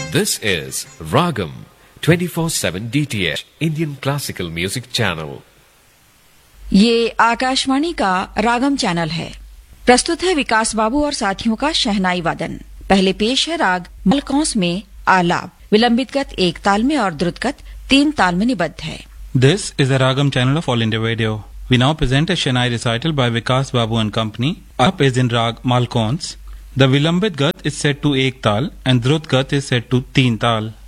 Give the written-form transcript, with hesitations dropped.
This is Ragam 24/7 DTH Indian Classical Music Channel. ये आकाशवाणी का रागम channel है। प्रस्तुत है विकास बाबू और साथियों का शहनाई वादन। पहले पेश है राग मालकौंस में आलाप। विलंबित गत एक ताल में और द्रुत गत 3 ताल में निबद्ध है। This is a Ragam channel of All India Radio. We now present a Shehnai recital by Vikas Babu and Company. Up is in Rag Malkons. The Vilambit Gat is set to Ek Tal and Drut Gat is set to 3 Tal.